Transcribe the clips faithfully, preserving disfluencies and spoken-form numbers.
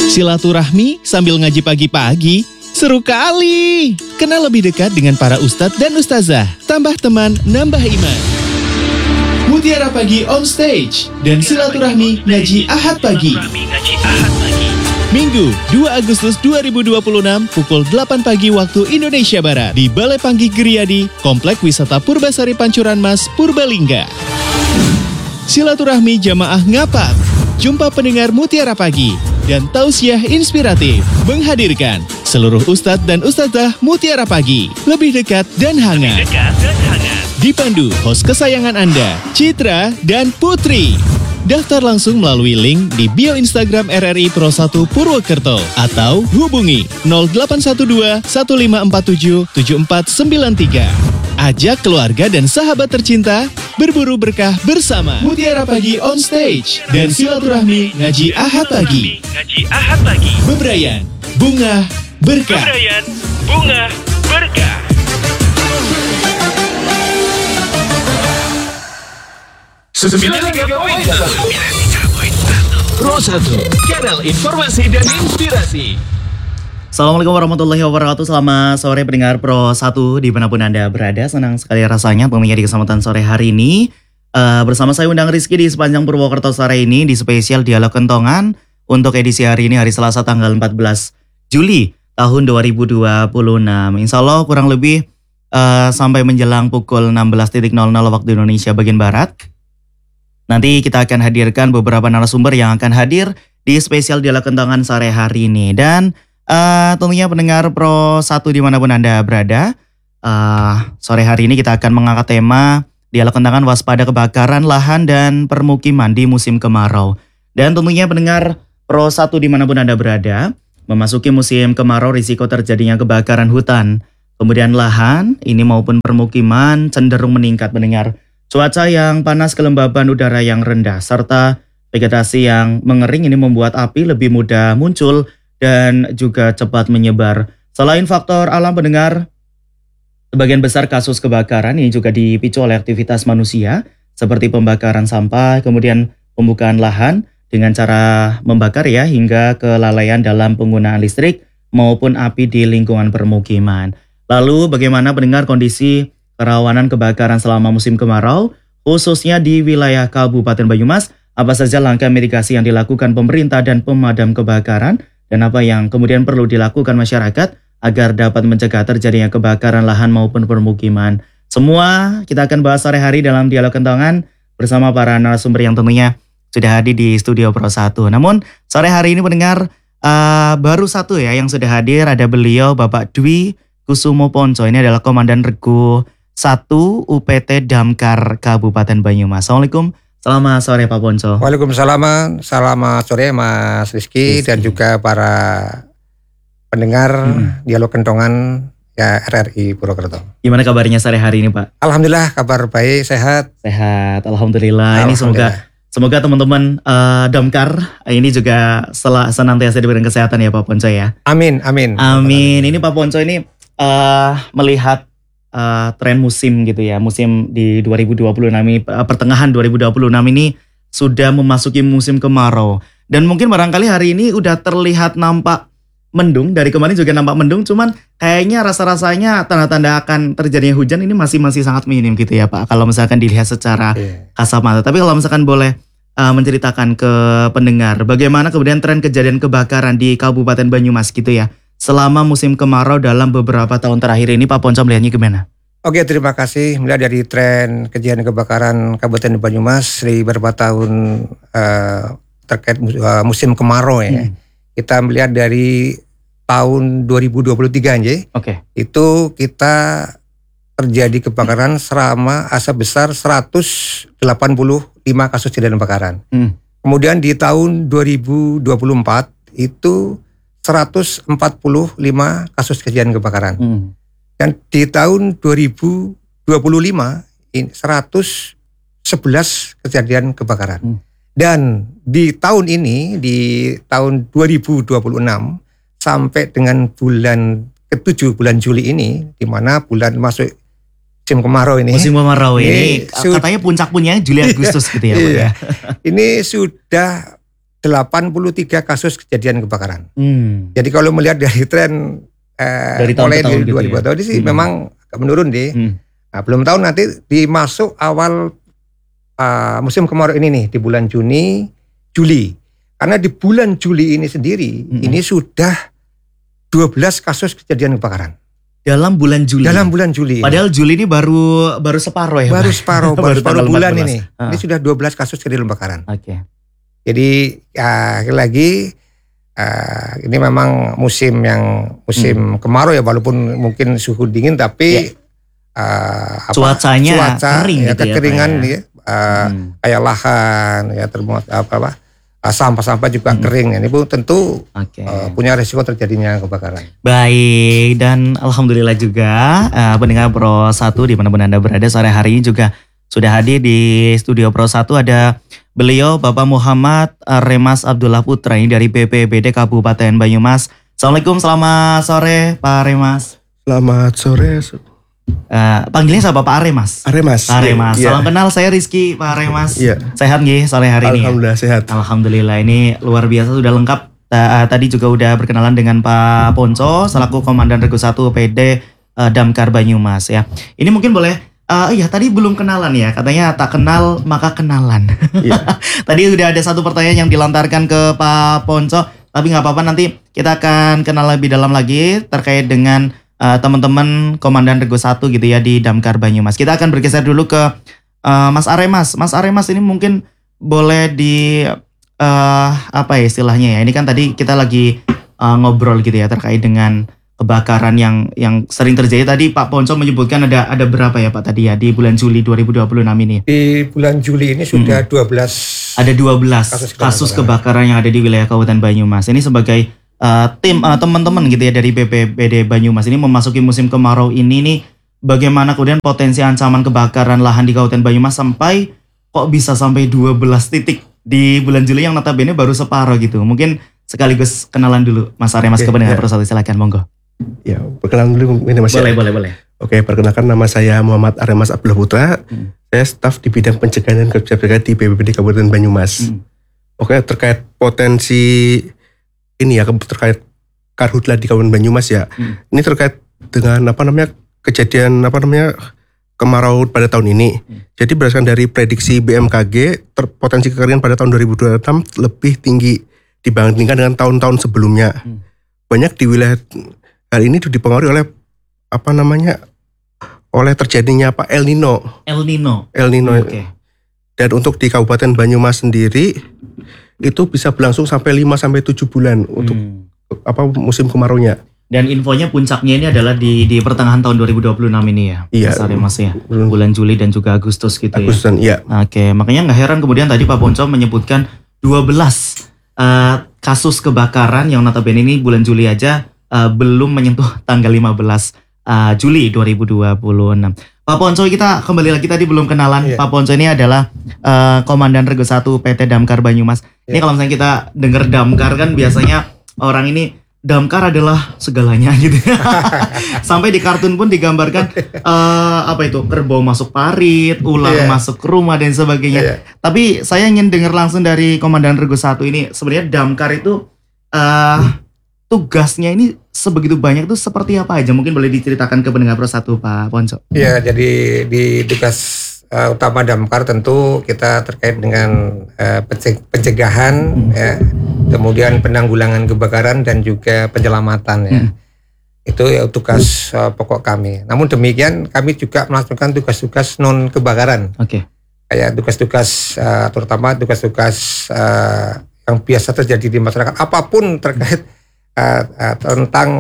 Silaturahmi sambil ngaji pagi-pagi, seru kali. Kenal lebih dekat dengan para ustadz dan ustazah, tambah teman, nambah iman. Mutiara Pagi on stage dan silaturahmi ngaji Ahad pagi. Minggu dua Agustus dua ribu dua puluh enam pukul delapan pagi waktu Indonesia Barat di Balai Panggih Geriyadi, Komplek Wisata Purbasari Pancuran Mas, Purbalingga. Silaturahmi jamaah ngapak, jumpa pendengar Mutiara Pagi, dan tausiah inspiratif menghadirkan seluruh ustadz dan ustazah Mutiara Pagi, lebih dekat dan hangat. Lebih dekat dan hangat. Dipandu host kesayangan Anda, Citra dan Putri. Daftar langsung melalui link di bio Instagram R R I Pro satu Purwokerto atau hubungi nol delapan satu dua satu lima empat tujuh tujuh empat sembilan tiga. Ajak keluarga dan sahabat tercinta berburu berkah bersama Mutiara Pagi on stage dan silaturahmi ngaji Ahad pagi. Ngaji Ahad pagi. Bebrayan, bunga, berkah. Bebrayan, bunga, berkah. sembilan puluh tiga koma satu Pro satu, kanal informasi dan inspirasi. Assalamualaikum warahmatullahi wabarakatuh. Selamat sore pendengar Pro satu dimanapun Anda berada. Senang sekali rasanya pemirsa di kesempatan sore hari ini uh, bersama saya Undang Rizky di sepanjang Purwokerto sore ini di spesial Dialog Kentongan untuk edisi hari ini, hari Selasa tanggal empat belas Juli tahun dua ribu dua puluh enam. Insya Allah kurang lebih uh, sampai menjelang pukul enam belas nol nol waktu Indonesia bagian Barat. Nanti kita akan hadirkan beberapa narasumber yang akan hadir di spesial Dialog Kentongan sore hari ini. Dan uh, tentunya pendengar Pro satu dimanapun Anda berada, uh, sore hari ini kita akan mengangkat tema Dialog Kentongan waspada kebakaran lahan dan permukiman di musim kemarau. Dan tentunya pendengar Pro satu dimanapun Anda berada, memasuki musim kemarau risiko terjadinya kebakaran hutan, kemudian lahan, ini maupun permukiman cenderung meningkat pendengar. Cuaca yang panas, kelembaban udara yang rendah, serta vegetasi yang mengering ini membuat api lebih mudah muncul dan juga cepat menyebar. Selain faktor alam pendengar, sebagian besar kasus kebakaran ini juga dipicu oleh aktivitas manusia, seperti pembakaran sampah, kemudian pembukaan lahan dengan cara membakar ya, hingga kelalaian dalam penggunaan listrik maupun api di lingkungan permukiman. Lalu bagaimana pendengar kondisi kerawanan kebakaran selama musim kemarau, khususnya di wilayah Kabupaten Banyumas? Apa saja langkah mitigasi yang dilakukan pemerintah dan pemadam kebakaran, dan apa yang kemudian perlu dilakukan masyarakat agar dapat mencegah terjadinya kebakaran lahan maupun permukiman? Semua kita akan bahas sore hari dalam Dialog Kentongan bersama para narasumber yang tentunya sudah hadir di Studio Pro satu. Namun sore hari ini pendengar uh, baru satu ya yang sudah hadir, ada beliau Bapak Dwi Kusumo Ponco. Ini adalah Komandan Regu satu U P T Damkar Kabupaten Banyumas. Assalamualaikum, selamat sore Pak Ponco. Waalaikumsalam, selamat sore Mas Rizky, Rizky. Dan juga para pendengar hmm. Dialog Kentongan ya R R I Purwokerto. Gimana kabarnya sore hari ini Pak? Alhamdulillah kabar baik, sehat. Sehat, Alhamdulillah. Alhamdulillah. Ini semoga semoga teman-teman uh, Damkar ini juga sel- senantiasa diberikan kesehatan ya Pak Ponco ya. Amin, amin. Amin. Ini Pak Ponco ini uh, melihat Uh, tren musim gitu ya, musim di dua ribu dua puluh enam ini, uh, pertengahan dua ribu dua puluh enam ini sudah memasuki musim kemarau. Dan mungkin barangkali hari ini udah terlihat nampak mendung, dari kemarin juga nampak mendung, cuman kayaknya rasa-rasanya tanda-tanda akan terjadinya hujan ini masih masih sangat minim gitu ya Pak, kalau misalkan dilihat secara yeah. kasat mata. Tapi kalau misalkan boleh uh, menceritakan ke pendengar, bagaimana kemudian tren kejadian kebakaran di Kabupaten Banyumas gitu ya, selama musim kemarau dalam beberapa tahun terakhir ini, Pak Ponco melihatnya gimana? Oke, terima kasih. Melihat dari tren kejadian kebakaran Kabupaten Banyumas di beberapa tahun uh, terkait uh, musim kemarau ya. Hmm. Kita melihat dari tahun dua ribu dua puluh tiga aja. Oke. Itu kita terjadi kebakaran selama asap besar seratus delapan puluh lima kasus kejadian kebakaran. Hmm. Kemudian di tahun dua ribu dua puluh empat itu seratus empat puluh lima kasus kejadian kebakaran. Hmm. Dan di tahun dua ribu dua puluh lima ini seratus sebelas kejadian kebakaran. Hmm. Dan di tahun ini, di tahun dua ribu dua puluh enam sampai dengan bulan ketujuh, bulan Juli ini, di mana bulan masuk musim kemarau ini. Musim kemarau ini, ini katanya puncak-puncaknya Juli Agustus gitu ya Pak ya. Ini sudah delapan puluh tiga kasus kejadian kebakaran. Hmm. Jadi kalau melihat dari tren eh, Dari tahun mulai ke tahun di gitu dua ribu ya? tahun ini sih Hmm. memang agak menurun deh. Hmm. Nah, belum tahu nanti di masuk awal uh, musim kemarau ini nih di bulan Juni, Juli. Karena di bulan Juli ini sendiri Hmm. ini sudah dua belas kasus kejadian kebakaran. Dalam bulan Juli. Dalam bulan Juli. Padahal Juli ini baru baru separuh ya. baru Pak? separuh, baru, Baru separuh tanggal bulan empat belas. ini. Ah. Ini sudah dua belas kasus kejadian kebakaran. Oke. Jadi ya, lagi uh, ini memang musim yang musim Hmm. kemarau ya, walaupun mungkin suhu dingin tapi uh, apa, Cuacanya cuaca, kering ya, gitu ya, kekeringan Pak, ya? ya, uh, Hmm. kayak lahan ya termuat apa apa uh, sampah-sampah juga Hmm. kering. Ini pun tentu Oke. uh, punya risiko terjadinya kebakaran. Baik, dan alhamdulillah juga uh, pendengar Pro satu dimanapun Anda berada sore hari ini juga sudah hadir di studio Pro satu. Ada beliau Bapak Muhammad uh, Remas Abdullah Putra ini dari B P B D Kabupaten Banyumas. Assalamualaikum, selamat sore Pak Remas. Selamat sore, Uh, panggilnya siapa Pak Aremas? Aremas. Pak Aremas, Iya. salam kenal, saya Rizky Pak Aremas. Iya. Sehat nggih sore hari ini? Ya? Alhamdulillah sehat. Alhamdulillah, ini luar biasa sudah lengkap. Ta- Tadi juga udah berkenalan dengan Pak Ponco selaku Komandan Regu satu P D uh, Damkar Banyumas ya. Ini mungkin boleh uh, iya tadi belum kenalan ya. Katanya tak kenal maka kenalan. Iya. Tadi udah ada satu pertanyaan yang dilontarkan ke Pak Ponco, tapi nggak apa-apa, nanti kita akan kenal lebih dalam lagi terkait dengan uh, teman-teman Komandan Regu satu gitu ya di Damkar Banyumas. Kita akan bergeser dulu ke uh, Mas Aremas. Mas Aremas ini mungkin boleh di uh, apa ya istilahnya ya. Ini kan tadi kita lagi uh, ngobrol gitu ya terkait dengan kebakaran yang yang sering terjadi. Tadi Pak Ponco menyebutkan ada ada berapa ya Pak tadi ya di bulan Juli dua ribu dua puluh enam ini? Di bulan Juli ini sudah dua belas Ada dua belas Kasus kasus, kebakaran. kebakaran yang ada di wilayah Kabupaten Banyumas. Ini sebagai uh, tim uh, teman-teman gitu ya dari B P B D Banyumas ini memasuki musim kemarau ini nih, bagaimana kemudian potensi ancaman kebakaran lahan di Kabupaten Banyumas sampai kok bisa sampai dua belas titik di bulan Juli yang notabene baru separuh gitu. Mungkin sekaligus kenalan dulu Mas Aremas Oke, ke pendengar ya. Pro satu, silakan monggo. Ya, perkenalan dulu ini Mas. Boleh, ya. boleh, boleh. Oke, perkenalkan nama saya Muhammad Aremas Abdullah Putra. Hmm. Saya staf di bidang pencegahan dan kesiapsiagaan di B P B D Kabupaten Banyumas. Hmm. Oke, terkait potensi ini ya, terkait karhutlah di Kabupaten Banyumas ya. Hmm. Ini terkait dengan apa namanya kejadian apa namanya kemarau pada tahun ini. Hmm. Jadi berdasarkan dari prediksi B M K G, ter- potensi kekeringan pada tahun dua ribu dua puluh enam lebih tinggi dibandingkan dengan tahun-tahun sebelumnya. Hmm. Banyak di wilayah hal ini dipengaruhi oleh apa namanya oleh terjadinya apa El Nino. El Nino. El Nino. Oke. Dan untuk di Kabupaten Banyumas sendiri itu bisa berlangsung sampai lima sampai tujuh bulan untuk Hmm. apa musim kemaraunya. Dan infonya puncaknya ini adalah di di pertengahan tahun dua ribu dua puluh enam ini ya. Iya. Mas Aremas ya. Belum Bulan Juli dan juga Agustus gitu ya. Agustusan, iya. Oke, makanya nggak heran kemudian tadi Pak Ponco menyebutkan dua belas uh, kasus kebakaran yang notabene ini bulan Juli aja uh, belum menyentuh tanggal lima belas uh, Juli dua ribu dua puluh enam. Pak Ponco, kita kembali lagi tadi belum kenalan. Iya. Pak Ponco ini adalah uh, Komandan Regu satu P T Damkar Banyumas. Ini Iya. kalau misalnya kita dengar Damkar kan biasanya orang ini Damkar adalah segalanya gitu. Sampai di kartun pun digambarkan eh, apa itu kerbau masuk parit, ular Iya. masuk rumah dan sebagainya. Iya. Tapi saya ingin dengar langsung dari Komandan Regu satu ini, sebenarnya Damkar itu eh, tugasnya ini sebegitu banyak itu seperti apa aja? Mungkin boleh diceritakan ke pendengar Pro satu Pak Ponco. Ya, jadi di tugas uh, utama Damkar tentu kita terkait dengan uh, pence- pencegahan, Hmm. ya, kemudian penanggulangan kebakaran dan juga penyelamatan ya. Hmm. Itu ya tugas uh, pokok kami. Namun demikian kami juga melaksanakan tugas-tugas non kebakaran, Oke. kayak tugas-tugas uh, terutama tugas-tugas uh, yang biasa terjadi di masyarakat apapun terkait uh, uh, tentang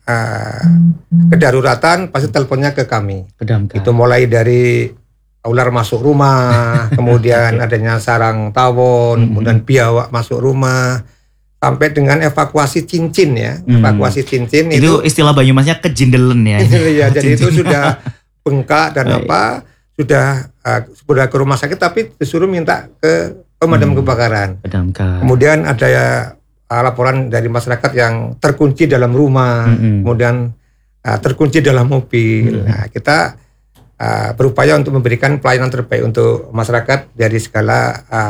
uh, kedaruratan pasti teleponnya ke kami. Ke Damkar. Itu mulai dari ular masuk rumah, kemudian adanya sarang tawon, Mhm. kemudian biawak masuk rumah, sampai dengan evakuasi cincin ya, Hmm. evakuasi cincin itu itu, istilah Banyumasnya kejindelen ya. ya, jadi itu Cincin. sudah bengkak dan Baik. apa, sudah uh, sudah ke rumah sakit tapi disuruh minta ke pemadam Hmm. kebakaran. Ke Damkar. Kemudian ada uh, laporan dari masyarakat yang terkunci dalam rumah, Mhm. kemudian uh, terkunci dalam mobil. Mhm. Nah, kita uh, berupaya untuk memberikan pelayanan terbaik untuk masyarakat dari segala uh,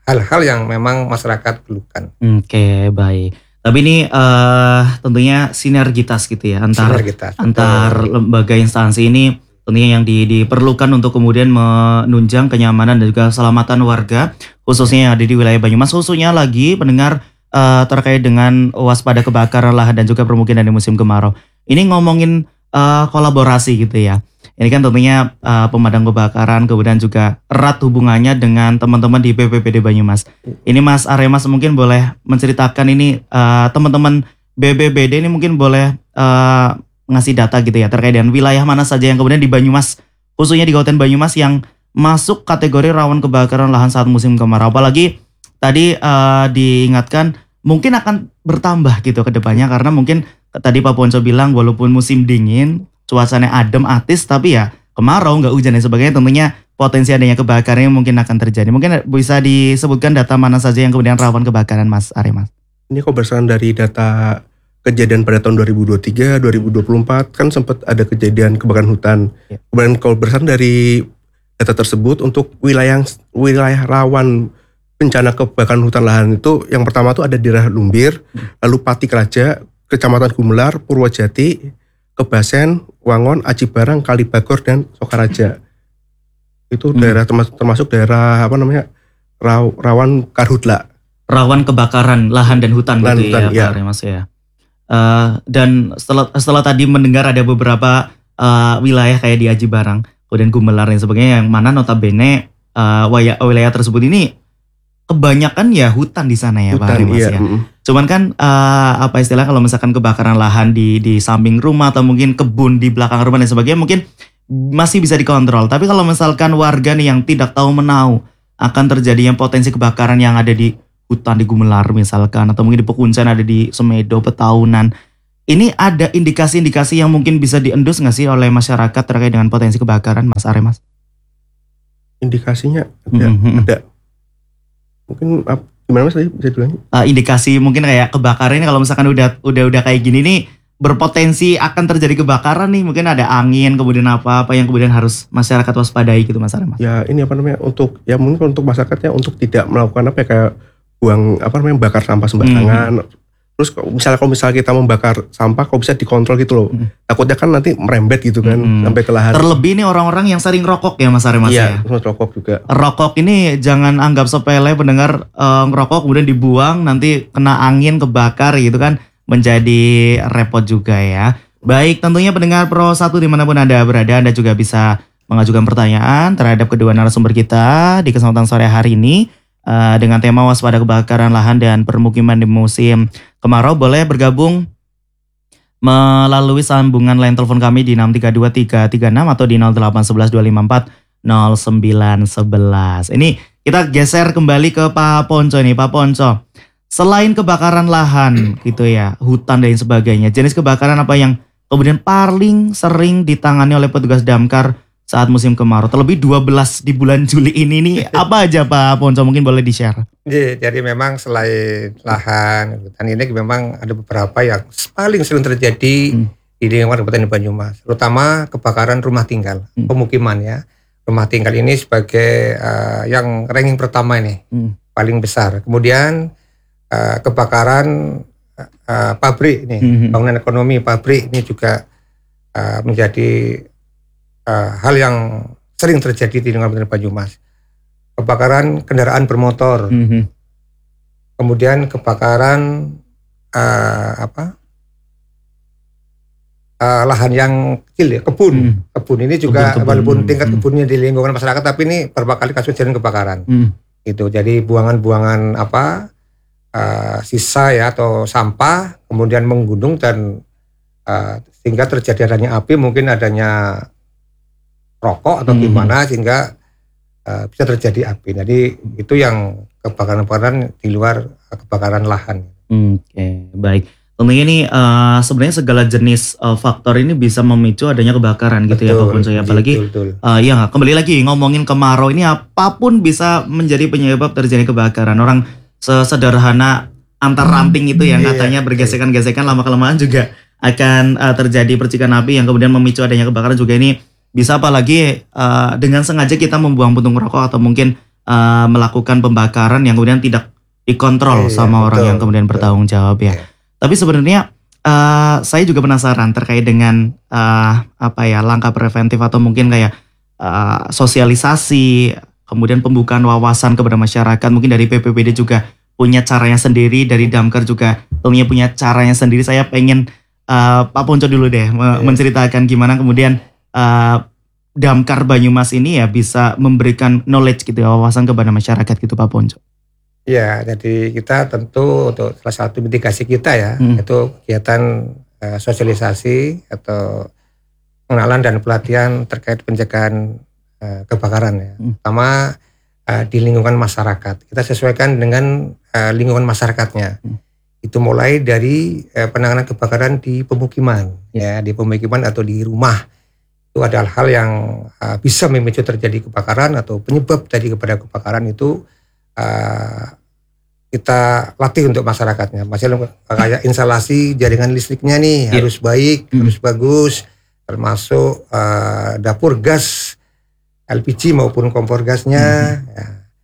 hal-hal yang memang masyarakat perlukan. Oke, baik. Tapi ini uh, tentunya sinergitas gitu ya antar Sinergitas, antar betul. lembaga instansi ini tentunya yang di, diperlukan untuk kemudian menunjang kenyamanan dan juga keselamatan warga khususnya yang ada di wilayah Banyumas, khususnya lagi pendengar uh, terkait dengan waspada kebakaran lahan dan juga permukiman di musim kemarau. Ini ngomongin uh, kolaborasi gitu ya. Ini kan tentunya uh, pemadam kebakaran kemudian juga erat hubungannya dengan teman-teman di B P B D Banyumas. Ini Mas Aremas mungkin boleh menceritakan ini uh, teman-teman B P B D ini mungkin boleh uh, ngasih data gitu ya terkait dengan wilayah mana saja yang kemudian di Banyumas, khususnya di Kabupaten Banyumas yang masuk kategori rawan kebakaran lahan saat musim kemarau. Apalagi tadi uh, diingatkan mungkin akan bertambah gitu ke depannya karena mungkin tadi Pak Ponco bilang walaupun musim dingin cuacanya adem atis tapi ya kemarau nggak hujan dan sebagainya tentunya potensi adanya kebakaran mungkin akan terjadi. Mungkin bisa disebutkan data mana saja yang kemudian rawan kebakaran Mas Aremas? Ini kok berdasarkan dari data kejadian pada tahun dua ribu dua puluh tiga, dua ribu dua puluh empat kan sempat ada kejadian kebakaran hutan. Ya. Kemudian kalau berdasarkan dari data tersebut untuk wilayah wilayah rawan bencana kebakaran hutan lahan itu yang pertama itu ada di daerah Lumbir, hmm. lalu Pati Keraja, Kecamatan Gumelar, Purwojati, Kebasen, Wangon, Aji Barang, Kalibagor dan Sokaraja. Itu hmm. daerah termasuk, termasuk daerah apa namanya raw, rawan karhutla. Rawan kebakaran lahan dan hutan lahan gitu hutan, ya, ya. Pak Aremas ya. Uh, dan setelah setelah tadi mendengar ada beberapa uh, wilayah kayak di Aji Barang, kemudian Gumelar dan sebagainya yang mana notabene uh, wilayah, wilayah tersebut ini kebanyakan ya hutan di sana ya hutan, Pak Aremas iya. ya. Mm. Cuman kan uh, apa istilah kalau misalkan kebakaran lahan di di samping rumah atau mungkin kebun di belakang rumah dan sebagainya mungkin masih bisa dikontrol. Tapi kalau misalkan warga nih yang tidak tahu menau akan terjadinya potensi kebakaran yang ada di hutan di Gumelar misalkan atau mungkin di Pekuncen ada di Semedo, Petaunan. Ini ada indikasi-indikasi yang mungkin bisa diendus nggak sih oleh masyarakat terkait dengan potensi kebakaran Mas Aremas? Indikasinya ada, Mm-hmm. ada. Mungkin ap, gimana Mas tadi bisa bilang? Uh, indikasi mungkin kayak kebakaran ini kalau misalkan udah udah udah kayak gini nih berpotensi akan terjadi kebakaran nih, mungkin ada angin kemudian apa-apa yang kemudian harus masyarakat waspadai gitu Mas Aremas. Ya ini apa namanya untuk ya mungkin untuk masyarakatnya untuk tidak melakukan apa ya kayak buang apa namanya bakar sampah sembarangan. Hmm. Terus misalnya kalau misalnya kita membakar sampah kok bisa dikontrol gitu loh. Hmm. Takutnya kan nanti merembet gitu kan hmm. sampai ke lahan. Terlebih nih orang-orang yang sering rokok ya Mas Aremas iya, ya. Iya, rokok juga. Rokok ini jangan anggap sepele pendengar uh, ngerokok kemudian dibuang nanti kena angin kebakar gitu kan menjadi repot juga ya. Baik, tentunya pendengar Pro satu dimanapun Anda berada, Anda juga bisa mengajukan pertanyaan terhadap kedua narasumber kita di kesempatan sore hari ini. Uh, dengan tema waspada kebakaran lahan dan permukiman di musim kemarau, boleh bergabung melalui sambungan line telepon kami di enam tiga dua tiga tiga enam atau di nol delapan satu satu dua lima empat nol sembilan satu satu. Ini kita geser kembali ke Pak Ponco nih, Pak Ponco. Selain kebakaran lahan gitu ya, hutan dan sebagainya, jenis kebakaran apa yang kemudian paling sering ditangani oleh petugas damkar saat musim kemarau, terlebih dua belas di bulan Juli ini nih, apa aja Pak Ponco mungkin boleh di-share? Jadi memang selain lahan, hutan ini memang ada beberapa yang paling sering terjadi hmm. di lingkungan Kabupaten Banyumas, terutama kebakaran rumah tinggal, hmm. pemukiman ya. Rumah tinggal ini sebagai uh, yang ranking pertama ini, hmm. paling besar. Kemudian uh, kebakaran uh, pabrik ini, hmm. bangunan ekonomi pabrik ini juga uh, menjadi Uh, hal yang sering terjadi di lingkungan Kabupaten Banyumas. Kebakaran kendaraan bermotor, mm-hmm. kemudian kebakaran uh, apa uh, lahan yang kecil ya, kebun. Mm. Kebun ini juga kebun, kebun. walaupun tingkat kebunnya di lingkungan masyarakat, tapi ini beberapa kali kasus kejadian kebakaran. Mm. Gitu. Jadi buangan-buangan apa uh, sisa ya atau sampah, kemudian menggunung dan uh, sehingga terjadi adanya api, mungkin adanya rokok atau gimana hmm. sehingga uh, bisa terjadi api. Jadi itu yang kebakaran-kebakaran di luar kebakaran lahan. Oke, okay, baik. Tentunya ini uh, sebenarnya segala jenis uh, faktor ini bisa memicu adanya kebakaran gitu betul, ya Pak Ponco ya. Apalagi betul, betul. Uh, ya kembali lagi ngomongin kemarau ini apapun bisa menjadi penyebab terjadi kebakaran. Orang sesederhana antar ranting itu yang katanya bergesekan-gesekan lama-kelamaan juga akan uh, terjadi percikan api yang kemudian memicu adanya kebakaran juga ini. Bisa apalagi uh, dengan sengaja kita membuang puntung rokok atau mungkin uh, melakukan pembakaran yang kemudian tidak dikontrol Iya, sama orang betul, yang kemudian betul. bertanggung jawab ya. Iya. Tapi sebenarnya uh, saya juga penasaran terkait dengan uh, apa ya langkah preventif atau mungkin kayak uh, sosialisasi, kemudian pembukaan wawasan kepada masyarakat. Mungkin dari B P B D juga punya caranya sendiri, dari Damkar juga tentunya punya caranya sendiri. Saya pengen uh, Pak Ponco dulu deh me- Iya. menceritakan gimana kemudian uh, Damkar Banyumas ini ya bisa memberikan knowledge gitu ya, wawasan kepada masyarakat gitu Pak Ponco. Ya, jadi kita tentu untuk salah satu mitigasi kita ya, Hmm. itu kegiatan eh, sosialisasi atau pengenalan dan pelatihan terkait pencegahan eh, kebakaran ya. Hmm. Pertama eh, di lingkungan masyarakat. Kita sesuaikan dengan eh, lingkungan masyarakatnya. Hmm. Itu mulai dari eh, penanganan kebakaran di pemukiman, ya, di pemukiman atau di rumah. Itu ada hal-hal yang uh, bisa memicu terjadi kebakaran atau penyebab tadi kepada kebakaran itu uh, kita latih untuk masyarakatnya. Masalah kayak instalasi jaringan listriknya nih Yeah. harus baik, Hmm. harus bagus, termasuk uh, dapur gas L P G maupun kompor gasnya. Ya.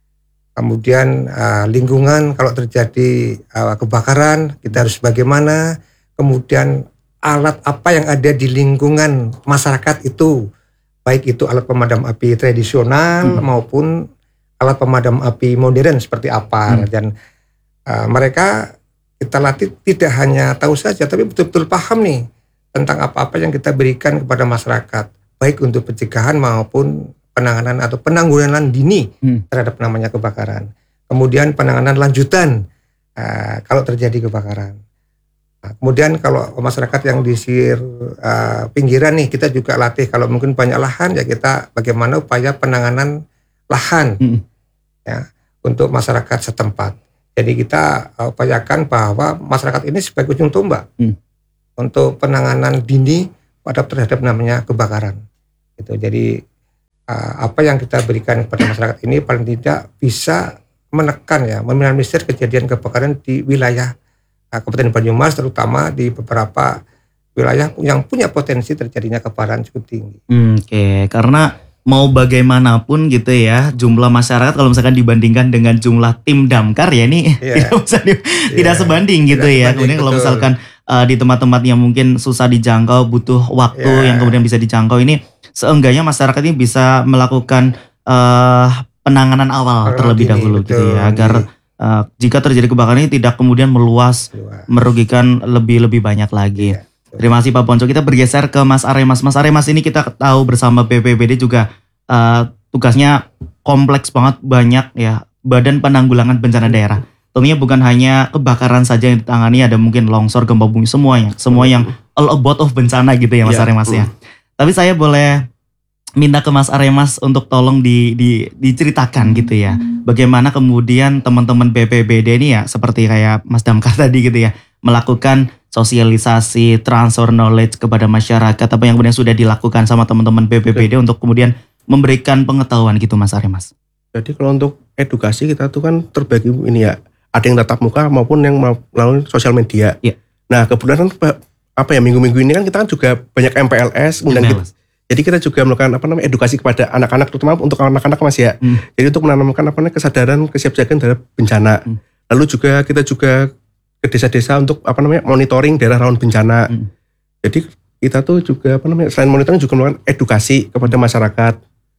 Kemudian uh, lingkungan kalau terjadi uh, kebakaran kita harus bagaimana. Kemudian alat apa yang ada di lingkungan masyarakat itu, baik itu alat pemadam api tradisional Hmm. maupun alat pemadam api modern seperti apa. Hmm. Dan uh, mereka kita latih tidak hanya tahu saja, tapi betul-betul paham nih tentang apa-apa yang kita berikan kepada masyarakat, baik untuk pencegahan maupun penanganan atau penanggulangan dini Hmm. terhadap namanya kebakaran. Kemudian penanganan lanjutan uh, kalau terjadi kebakaran. Nah, kemudian kalau masyarakat yang di sisir uh, pinggiran nih, kita juga latih kalau mungkin banyak lahan ya kita bagaimana upaya penanganan lahan Hmm. ya untuk masyarakat setempat. Jadi kita uh, upayakan bahwa masyarakat ini sebagai ujung tombak Hmm. untuk penanganan dini pada terhadap namanya kebakaran. Gitu. Jadi uh, apa yang kita berikan kepada masyarakat ini paling tidak bisa menekan ya, meminimalisir kejadian kebakaran di wilayah Kabupaten Banyumas, terutama di beberapa wilayah yang punya potensi terjadinya kebakaran cukup tinggi. Hmm, Oke, karena mau bagaimanapun gitu ya, jumlah masyarakat kalau misalkan dibandingkan dengan jumlah tim damkar ya ini Iya. tidak bisa di- Iya. tidak sebanding gitu Tidak ya. sebanding, Kemudian kalau betul. misalkan uh, di tempat-tempat yang mungkin susah dijangkau, butuh waktu Iya. yang kemudian bisa dijangkau ini, seenggaknya masyarakat ini bisa melakukan uh, penanganan awal Penanganan terlebih dini, dahulu gitu betul. ya, agar uh, jika terjadi kebakaran ini tidak kemudian meluas, Luas. merugikan lebih-lebih banyak lagi. Iya. Terima kasih Pak Ponco. Kita bergeser ke Mas Aremas. Mas Aremas ini kita tahu bersama B P B D juga uh, tugasnya kompleks banget, banyak ya. Badan Penanggulangan Bencana Daerah. Tentunya bukan hanya kebakaran saja yang ditangani, ada mungkin longsor, gempa bumi, semuanya. Semua yang all about of bencana gitu ya Mas Iya. Aremas ya. Tapi saya boleh minta ke Mas Aremas untuk tolong di, di, diceritakan gitu ya. Bagaimana kemudian teman-teman B P B D ini ya, seperti kayak Mas Damkar tadi gitu ya, melakukan sosialisasi, transfer knowledge kepada masyarakat, apa yang kemudian sudah dilakukan sama teman-teman B P B D untuk kemudian memberikan pengetahuan gitu Mas Aremas. Jadi kalau untuk edukasi kita tuh kan terbagi ini ya, ada yang tatap muka maupun yang melalui sosial media. Iya. Nah kebetulan kan apa ya minggu-minggu ini kan kita kan juga banyak M P L S, kemudian kita, jadi kita juga melakukan apa namanya edukasi kepada anak-anak, terutama untuk anak-anak Mas ya. Hmm. Jadi untuk menanamkan apa namanya kesadaran kesiapsiagaan terhadap bencana. Hmm. Lalu juga kita juga ke desa-desa untuk apa namanya monitoring daerah rawan bencana. Hmm. Jadi kita tuh juga apa namanya selain monitoring juga melakukan edukasi kepada masyarakat.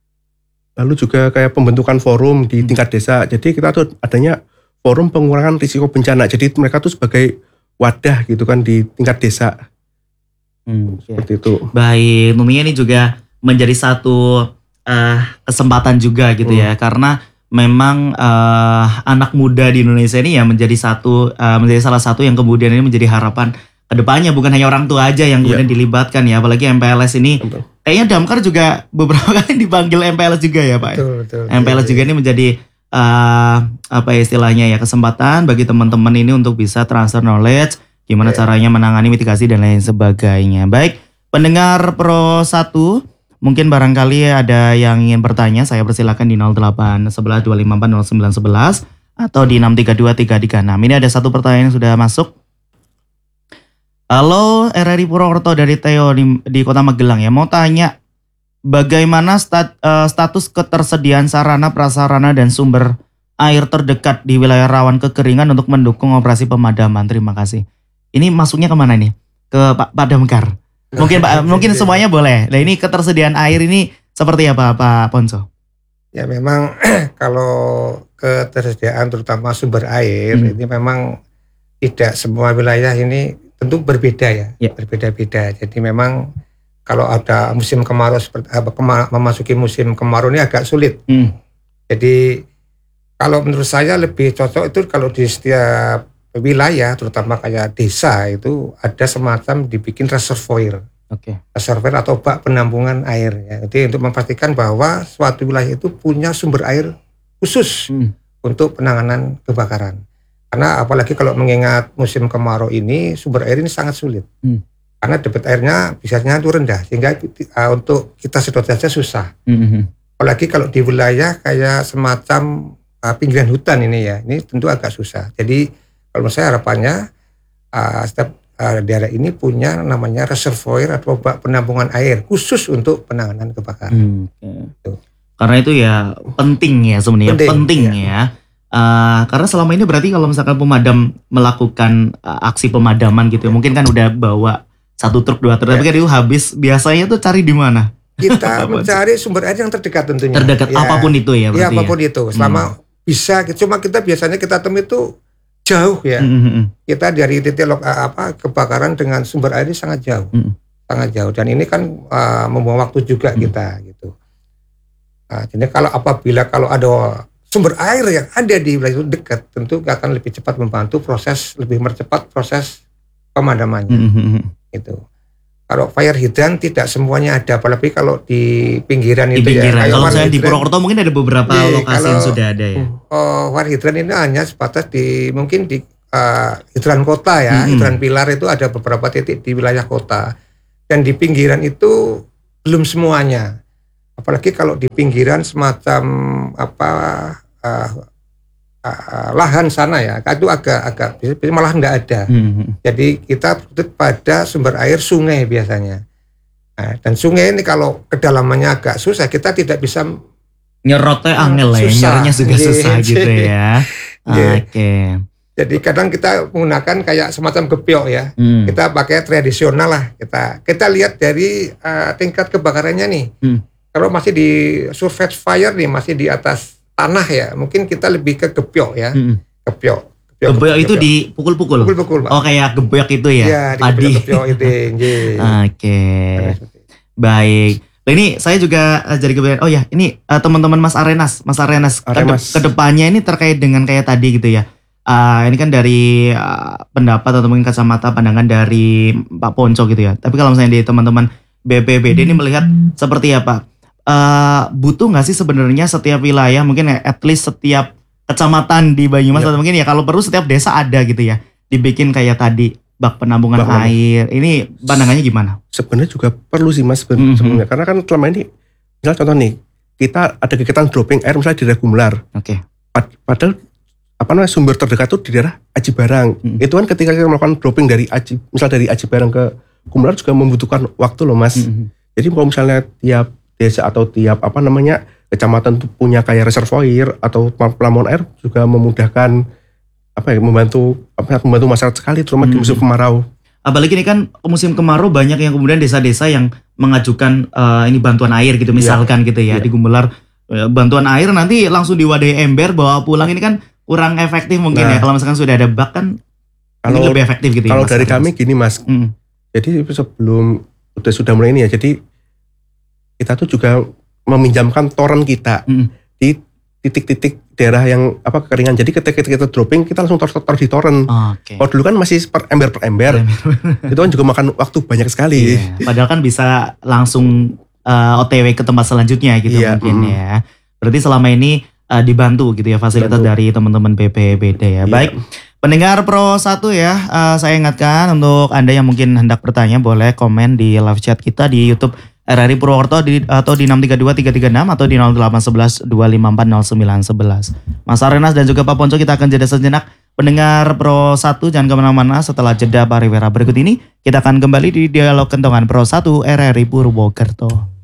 Lalu juga kayak pembentukan forum di tingkat desa. Jadi kita tuh adanya forum pengurangan risiko bencana. Jadi mereka tuh sebagai wadah gitu kan di tingkat desa. Hmm, oke. Seperti itu. Baik, tentunya ini juga menjadi satu eh, kesempatan juga gitu ya, karena memang eh, anak muda di Indonesia ini ya menjadi satu eh, menjadi salah satu yang kemudian ini menjadi harapan kedepannya, bukan hanya orang tua aja yang kemudian dilibatkan ya, apalagi M P L S ini. Betul. Kayaknya Damkar juga beberapa kali dipanggil M P L S juga ya Pak. Betul, betul. M P L S juga ini menjadi eh, apa ya istilahnya ya, kesempatan bagi teman-teman ini untuk bisa transfer knowledge, gimana Ya. caranya menangani mitigasi dan lain sebagainya. Baik, pendengar Pro satu, mungkin barangkali ada yang ingin bertanya, saya persilakan di nol delapan satu satu dua lima empat nol sembilan satu satu atau di enam tiga dua tiga tiga enam. Ini ada satu pertanyaan yang sudah masuk. Halo, R R I Purwokerto dari Theo di, di Kota Magelang ya. Mau tanya, bagaimana stat, uh, status ketersediaan sarana prasarana dan sumber air terdekat di wilayah rawan kekeringan untuk mendukung operasi pemadaman? Terima kasih. Ini masuknya kemana nih? Ke Pak Pak Damkar. Mungkin Pak, mungkin semuanya boleh. Nah ini ketersediaan air ini seperti apa Pak Ponco? Ya memang kalau ketersediaan terutama sumber air hmm. ini memang tidak semua wilayah ini tentu berbeda ya, ya. berbeda-beda. Jadi memang kalau ada musim kemarau seperti apa memasuki musim kemarau ini agak sulit. Hmm. Jadi kalau menurut saya lebih cocok itu kalau di setiap wilayah, terutama kayak desa itu ada semacam dibikin reservoir, okay. reservoir atau bak penampungan air. Ya. Jadi untuk memastikan bahwa suatu wilayah itu punya sumber air khusus hmm. untuk penanganan kebakaran. Karena apalagi kalau mengingat musim kemarau ini sumber air ini sangat sulit. Hmm. Karena debit airnya biasanya itu rendah sehingga uh, untuk kita sedot saja susah. Mm-hmm. Apalagi kalau di wilayah kayak semacam uh, pinggiran hutan ini ya, ini tentu agak susah. Jadi kalau menurut saya harapannya uh, setiap uh, daerah ini punya namanya reservoir atau bak penampungan air khusus untuk penanganan kebakaran. Hmm. Gitu. Karena itu ya penting ya sebenarnya penting, penting ya. ya. Uh, karena selama ini berarti kalau misalkan pemadam melakukan uh, aksi pemadaman gitu, mungkin kan udah bawa satu truk dua truk, ya. Tapi kan itu habis biasanya tuh cari di mana? Kita mencari sumber air yang terdekat tentunya. Terdekat ya. Apapun itu ya. Iya apapun ya? Itu, selama hmm. bisa. Cuma kita biasanya kita temui itu jauh ya. Hmm. Kita dari titik lok, apa kebakaran dengan sumber air ini sangat jauh, hmm. sangat jauh. Dan ini kan uh, membuang waktu juga hmm. kita gitu. Nah, jadi kalau apabila kalau ada sumber air yang ada di wilayah itu dekat, tentu akan lebih cepat membantu proses, lebih mempercepat proses pemadamannya. Hmm. Itu. Kalau fire hydrant tidak semuanya ada, apalagi kalau di pinggiran di itu pinggiran. Ya. Kalau saya di Purwokerto mungkin ada beberapa di, lokasi kalau, yang sudah ada ya. Oh, fire hydrant ini hanya sebatas di mungkin di uh, hidran kota ya, mm-hmm. hidran pilar itu ada beberapa titik di wilayah kota. Dan di pinggiran itu belum semuanya. Apalagi kalau di pinggiran semacam apa uh, Uh, lahan sana ya, itu agak agak malah nggak ada. Hmm. Jadi kita pada sumber air sungai biasanya. Nah, dan sungai ini kalau kedalamannya agak susah, kita tidak bisa nyerotnya angel lah ya, nyerotnya juga susah gitu ya. Oke. Okay. Jadi kadang kita menggunakan kayak semacam gebyok ya. Hmm. Kita pakai tradisional lah. Kita kita lihat dari uh, tingkat kebakarannya nih. Hmm. Kalau masih di surface fire nih, masih di atas tanah ya, mungkin kita lebih ke gebyok ya, hmm. gebyok. Gebyok, gebyok itu dipukul-pukul. Pukul-pukul, Pak. Oh kayak gebyok itu ya? Iya, di gebyok itu. Oke, baik. Nah, ini saya juga uh, jadi kebayang. Oh ya, ini uh, teman-teman Mas Arenas, Mas Arenas. Arenas. Ke kedepannya ini terkait dengan kayak tadi gitu ya. Uh, ini kan dari uh, pendapat atau mungkin kacamata pandangan dari Pak Ponco gitu ya. Tapi kalau misalnya di teman-teman B P B D ini melihat seperti apa? Uh, butuh nggak sih sebenarnya setiap wilayah mungkin ya, at least setiap kecamatan di Banyumas ya. Atau mungkin ya kalau perlu setiap desa ada gitu ya dibikin kayak tadi bak penampungan bak air. Ini pandangannya gimana? Sebenarnya juga perlu sih Mas sebenarnya mm-hmm. karena kan selama ini misalnya contoh nih kita ada kegiatan dropping air misalnya di daerah Gumelar. Oke. Okay. Pad- padahal apa namanya sumber terdekat itu di daerah Aji Barang. Mm-hmm. Itu kan ketika kita melakukan dropping dari Aji misal dari Aji Barang ke Gumelar juga membutuhkan waktu loh Mas. Mm-hmm. Jadi kalau misalnya tiap desa atau tiap apa namanya kecamatan itu punya kayak reservoir atau pelabuhan air juga memudahkan apa ya membantu apa membantu masyarakat sekali terutama hmm. di musim kemarau. Apalagi ini kan musim kemarau banyak yang kemudian desa-desa yang mengajukan uh, ini bantuan air gitu misalkan ya. Gitu ya, ya di Gumelar bantuan air nanti langsung diwadahi ember bawa pulang ini kan kurang efektif mungkin nah, ya kalau misalkan sudah ada bak kan kalau, ini lebih efektif gitu kalau ya. Kalau dari kami gini Mas, hmm. jadi sebelum udah sudah mulai ini ya jadi kita tuh juga meminjamkan toren kita mm. di titik-titik daerah yang apa kekeringan. Jadi ketika kita dropping kita langsung taruh di toren. Oh, okay. Kalau dulu kan masih per ember per ember. Itu kan juga makan waktu banyak sekali. Iya. Padahal kan bisa langsung uh, O T W ke tempat selanjutnya gitu iya, mungkin mm. ya. Berarti selama ini uh, dibantu gitu ya fasilitas Bantu. Dari teman-teman B P B D ya. Iya. Baik. Pendengar Pro satu ya, uh, saya ingatkan untuk Anda yang mungkin hendak bertanya boleh komen di live chat kita di YouTube R R I Purwokerto di, atau di enam tiga dua tiga tiga enam atau di nol delapan satu satu dua lima empat nol sembilan satu satu. Mas Arenas dan juga Pak Ponco kita akan jeda sejenak. Pendengar Pro satu jangan kemana-mana setelah jeda pariwara berikut ini kita akan kembali di Dialog Kentongan Pro satu R R I Purwokerto.